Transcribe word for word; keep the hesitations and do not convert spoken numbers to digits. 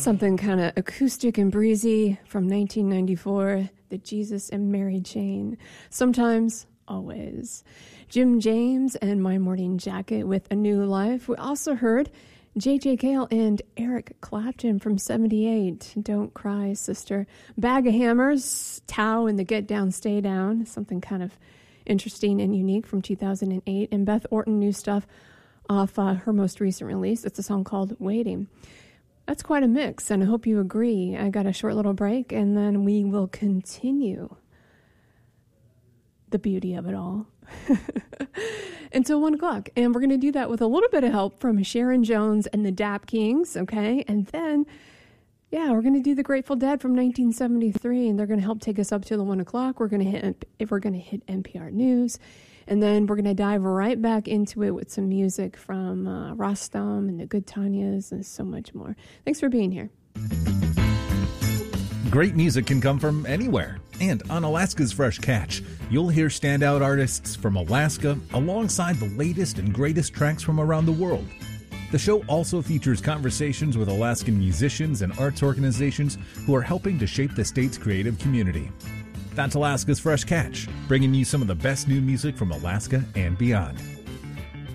Something kind of acoustic and breezy from nineteen ninety-four, the Jesus and Mary Chain. Sometimes, always. Jim James and My Morning Jacket with A New Life. We also heard J J. Cale and Eric Clapton from seventy-eight. Don't Cry, Sister. Bag of Hammers, Tao and the Get Down, Stay Down. Something kind of interesting and unique from two thousand eight. And Beth Orton, new stuff off uh, her most recent release. It's a song called Waiting. That's quite a mix, and I hope you agree. I got a short little break, and then we will continue the beauty of it all until one o'clock. And we're going to do that with a little bit of help from Sharon Jones and the Dap Kings, okay? And then, yeah, we're going to do the Grateful Dead from nineteen seventy-three, and they're going to help take us up to the one o'clock. We're going to hit, if we're going to hit N P R News. And then we're going to dive right back into it with some music from uh, Rostam and the Good Tanyas and so much more. Thanks for being here. Great music can come from anywhere. And on Alaska's Fresh Catch, you'll hear standout artists from Alaska alongside the latest and greatest tracks from around the world. The show also features conversations with Alaskan musicians and arts organizations who are helping to shape the state's creative community. That's Alaska's Fresh Catch, bringing you some of the best new music from Alaska and beyond.